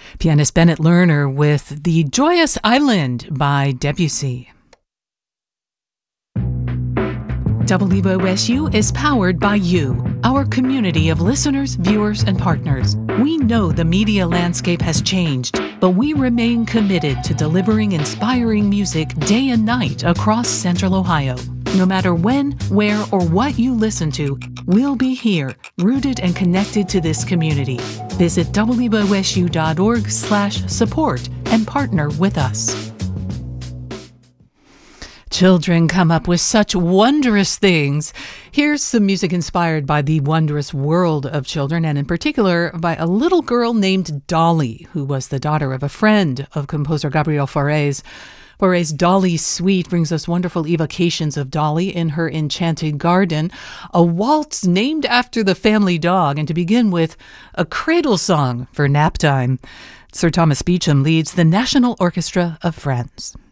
Pianist Bennett Lerner with The Joyous Island by Debussy. WOSU is powered by you, our community of listeners, viewers, and partners. We know the media landscape has changed, but we remain committed to delivering inspiring music day and night across Central Ohio. No matter when, where, or what you listen to, we'll be here, rooted and connected to this community. Visit wosu.org/support and partner with us. Children come up with such wondrous things. Here's some music inspired by the wondrous world of children, and in particular by a little girl named Dolly, who was the daughter of a friend of composer Gabriel Fauré. Fauré's Dolly Suite brings us wonderful evocations of Dolly in her enchanted garden, a waltz named after the family dog, and to begin with, a cradle song for nap time. Sir Thomas Beecham leads the National Orchestra of France.